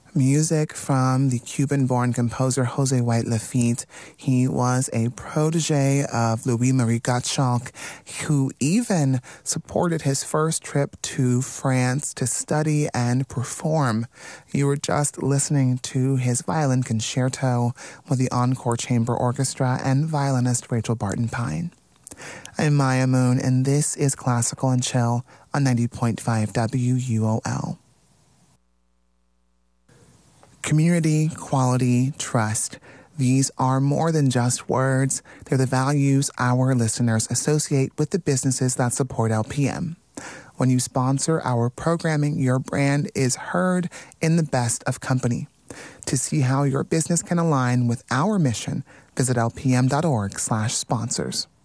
Music from the Cuban-born composer Jose White Lafitte. He was a protege of Louis-Marie Gottschalk, who even supported his first trip to France to study and perform. You were just listening to his violin concerto with the Encore Chamber Orchestra and violinist Rachel Barton Pine. I'm Maya Moon, and this is Classical and Chill on 90.5 WUOL. Community, quality, trust. These are more than just words. They're the values our listeners associate with the businesses that support LPM. When you sponsor our programming, your brand is heard in the best of company. To see how your business can align with our mission, visit lpm.org/sponsors.